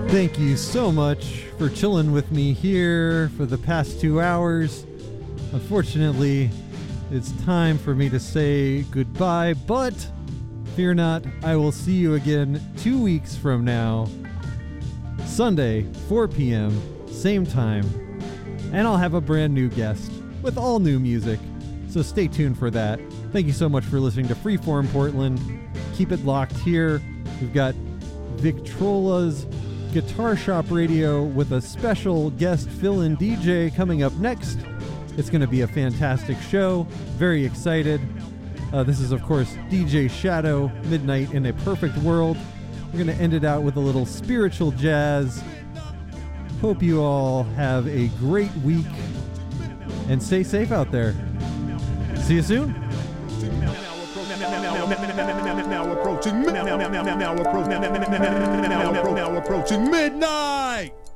Thank you so much for chilling with me here for the past 2 hours. Unfortunately, it's time for me to say goodbye, but fear not, I will see you again 2 weeks from now, Sunday, 4 p.m., same time, and I'll have a brand new guest with all new music, so stay tuned for that. Thank you so much for listening to Freeform Portland. Keep it locked here. We've got Victrola's Guitar Shop Radio with a special guest fill-in DJ coming up next. It's going to be a fantastic show. Very excited. This is, of course, DJ Shadow, Midnight in a Perfect World. We're going to end it out with a little spiritual jazz. Hope you all have a great week and stay safe out there. See you soon. Now approaching midnight.